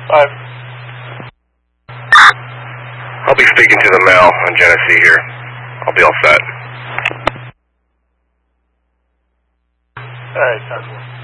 5. I'll be speaking to the male on Genesee here. I'll be all set. Alright, 10-4.